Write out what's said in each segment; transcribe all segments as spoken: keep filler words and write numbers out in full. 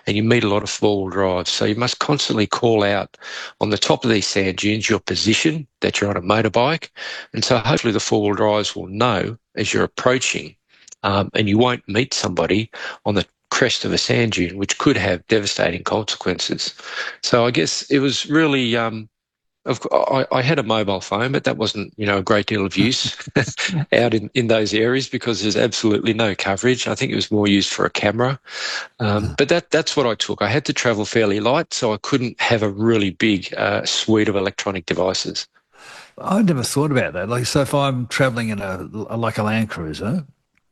and you meet a lot of four-wheel drives. So you must constantly call out on the top of these sand dunes your position, that you're on a motorbike. And so hopefully the four-wheel drives will know as you're approaching, um, and you won't meet somebody on the crest of a sand dune, which could have devastating consequences. So I guess it was really, um, of, I, I had a mobile phone, but that wasn't, you know, a great deal of use out in, in those areas because there's absolutely no coverage. I think it was more used for a camera. Um, but that that's what I took. I had to travel fairly light, so I couldn't have a really big uh, suite of electronic devices. I never thought about that. Like, so if I'm travelling in a like a Land Cruiser,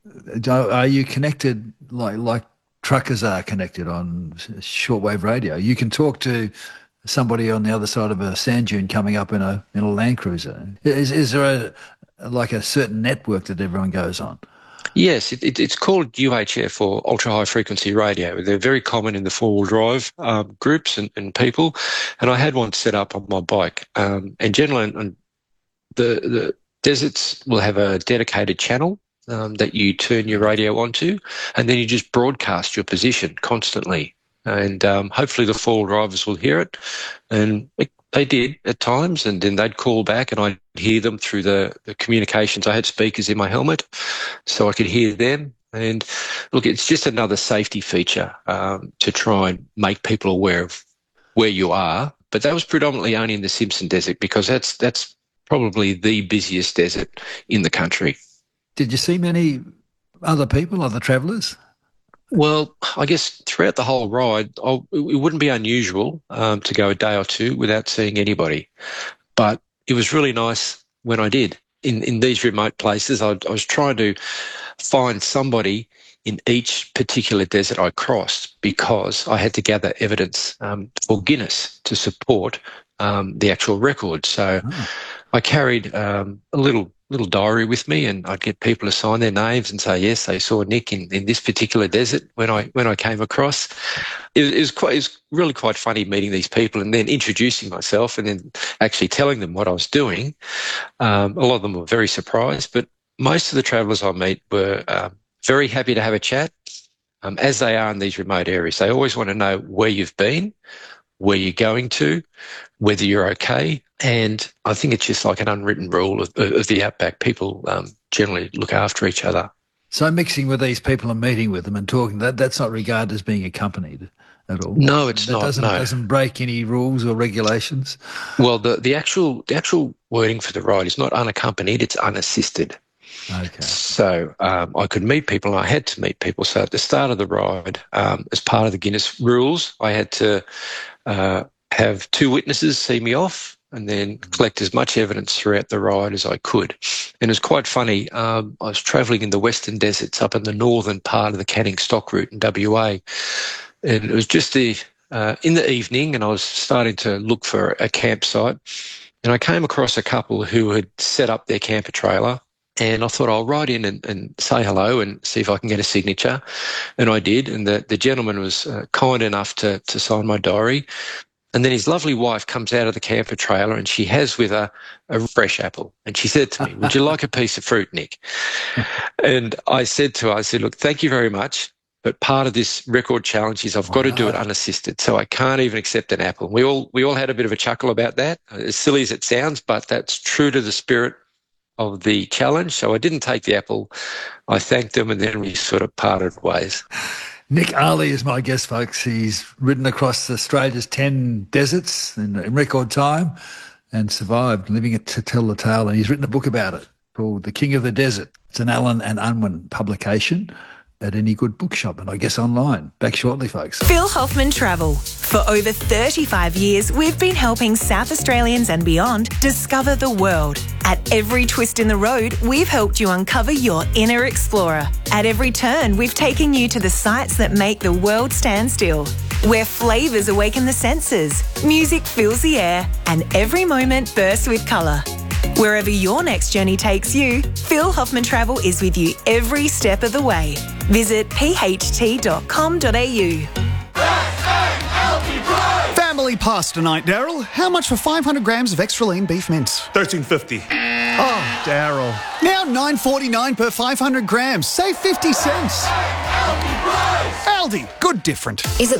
are you connected like like truckers are connected on shortwave radio? You can talk to somebody on the other side of a sand dune coming up in a in a Land Cruiser. Is is there a like a certain network that everyone goes on? Yes, it, it, it's called U H F, or ultra-high frequency radio. They're very common in the four-wheel drive um, groups and, and people, and I had one set up on my bike. Um, and generally, and the, the deserts will have a dedicated channel um, that you turn your radio onto, and then you just broadcast your position constantly. And um, hopefully the four-wheel drivers will hear it, and it, they did at times, and then they'd call back and I'd hear them through the, the communications. I had speakers in my helmet, so I could hear them. And look, it's just another safety feature um, to try and make people aware of where you are. But that was predominantly only in the Simpson Desert because that's that's probably the busiest desert in the country. Did you see many other people, other travellers? Well, I guess throughout the whole ride, I'll, it wouldn't be unusual um, to go a day or two without seeing anybody. But it was really nice when I did. In in these remote places, I, I was trying to find somebody in each particular desert I crossed because I had to gather evidence um, for Guinness to support um, the actual record. So oh. I carried um, a little little diary with me, and I'd get people to sign their names and say, yes, they saw Nick in, in this particular desert when I when I came across. It, it was quite, it was really quite funny meeting these people and then introducing myself and then actually telling them what I was doing. Um, a lot of them were very surprised, but most of the travellers I meet were um, very happy to have a chat, um, as they are in these remote areas. They always want to know where you've been, where you're going to, whether you're okay. And I think it's just like an unwritten rule of, of the outback. People um, generally look after each other. So mixing with these people and meeting with them and talking, that that's not regarded as being accompanied at all? No, it's that not, doesn't, no. doesn't break any rules or regulations? Well, the, the actual the actual wording for the ride is not unaccompanied, it's unassisted. Okay. So um, I could meet people, and I had to meet people. So at the start of the ride, um, as part of the Guinness rules, I had to uh, have two witnesses see me off and then collect as much evidence throughout the ride as I could. And it was quite funny. Um, I was travelling in the Western Deserts up in the northern part of the Canning Stock route in W A, and it was just the uh, in the evening, and I was starting to look for a campsite, and I came across a couple who had set up their camper trailer. And I thought I'll write in and, and say hello and see if I can get a signature. And I did. And the, the gentleman was uh, kind enough to, to sign my diary. And then his lovely wife comes out of the camper trailer and she has with her a fresh apple. And she said to me, would you like a piece of fruit, Nick? And I said to her, I said, look, thank you very much. But part of this record challenge is I've got to do it unassisted. So I can't even accept an apple. We all, we all had a bit of a chuckle about that, as silly as it sounds, but that's true to the spirit of the challenge. So I didn't take the apple. I thanked them and then we sort of parted ways. Nick Ali is my guest, folks. He's ridden across Australia's ten deserts in, in record time and survived, living it to tell the tale. And he's written a book about it called The King of the Desert. It's an Allen and Unwin publication at any good bookshop and I guess online. Back shortly, folks. Phil Hoffman Travel. For over thirty-five years, we've been helping South Australians and beyond discover the world. At every twist in the road, we've helped you uncover your inner explorer. At every turn, we've taken you to the sights that make the world stand still. Where flavours awaken the senses, music fills the air, and every moment bursts with colour. Wherever your next journey takes you, Phil Hoffman Travel is with you every step of the way. Visit p h t dot com dot a u. Family pasta night, Daryl. How much for five hundred grams of extra lean beef mince? thirteen fifty. Oh, Daryl. Now nine forty-nine per five hundred grams. Save fifty cents. Aldi, good different. Is it